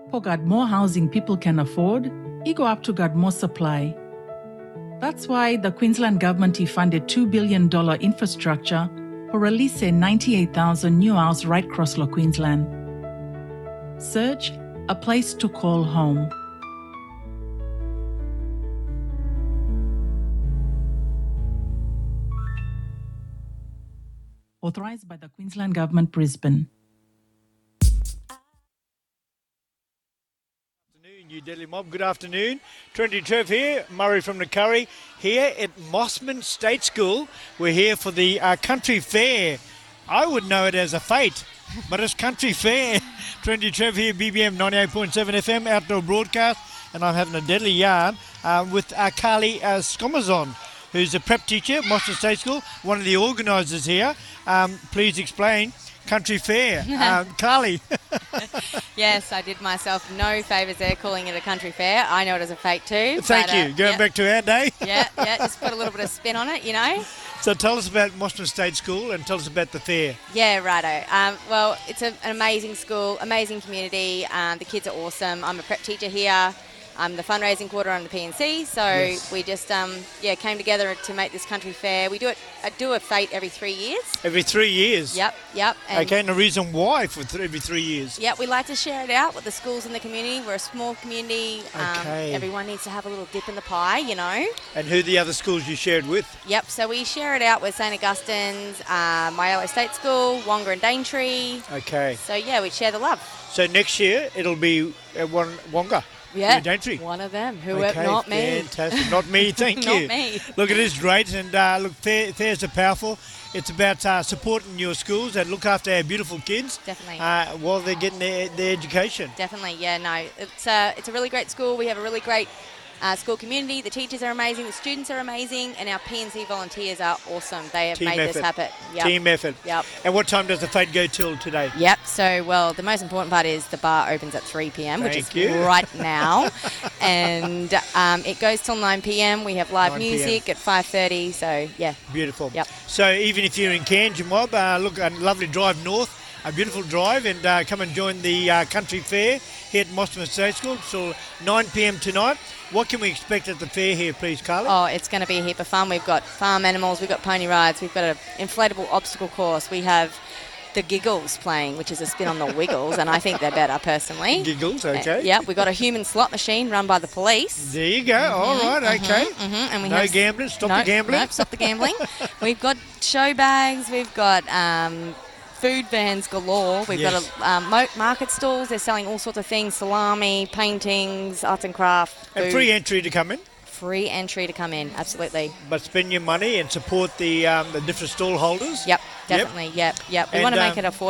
For got more housing people can afford, you go up to got more supply. That's why the Queensland government funded $2 billion infrastructure for release 98,000 new house right across Queensland. Search a place to call home. Authorised by the Queensland Government, Brisbane. New Delhi Mob, good afternoon. Trinity Trev here, Murray from the Curry, here at Mossman State School. We're here for the Country Fair. I would know it as a fete, but it's Country Fair. Trinity Trev here, BBM 98.7 FM, outdoor broadcast, and I'm having a deadly yarn with Carly Skomazon, who's a prep teacher at Mossman State School, one of the organisers here. Please explain Country Fair. Carly. Yes, I did myself no favours there calling it a country fair. I know it as a fake too. Thank you. Going back to our day. Yeah, just put a little bit of spin on it, you know. So tell us about Mossman State School and tell us about the fair. Yeah, righto. Well, it's an amazing school, amazing community. The kids are awesome. I'm a prep teacher here. I'm the fundraising quarter on the PNC, so we just came together to make this country fair. We do a fete every 3 years. Every 3 years? Yep. Okay, and the reason why for every 3 years? Yep, we like to share it out with the schools in the community. We're a small community. Okay. Everyone needs to have a little dip in the pie, you know. And who are the other schools you shared with? Yep, so we share it out with St Augustine's, Myello State School, Wonga and Daintree. Okay. So, we share the love. So next year it'll be Wonga. Yeah, Daintree. One of them. Not me. Fantastic. Not me, thank you. Not me. Look, it is great, and look, fairs are powerful. It's about supporting your schools and look after our beautiful kids. Definitely. While they're getting their education. Definitely, it's a really great school. We have a really great school community. The teachers are amazing, the students are amazing, and our PNC volunteers are awesome. They have made this happen. Yep. Team effort. Yep. And what time does the fete go till today? Yep. So, the most important part is the bar opens at 3 p.m, which is you. right now, and it goes till 9 p.m. We have live music at 5:30. So, Beautiful. Yep. So even if you're in Cairns, Mob, look, a lovely drive north. A beautiful drive, and come and join the country fair here at Mossman State School till 9 p.m. tonight. What can we expect at the fair here, please, Carly? Oh, it's going to be a heap of fun. We've got farm animals, we've got pony rides, we've got an inflatable obstacle course. We have the Giggles playing, which is a spin on the Wiggles, and I think they're better, personally. Giggles, okay. Yeah, we've got a human slot machine run by the police. There you go. All right, okay. And we no have gambling. Stop the gambling. Nope, stop the gambling. We've got show bags. We've got food vans galore. We've got market stalls. They're selling all sorts of things: salami, paintings, arts and craft. And free entry to come in. Free entry to come in, absolutely. But spend your money and support the different stall holders. Yep, definitely. Yep. We want to make it affordable.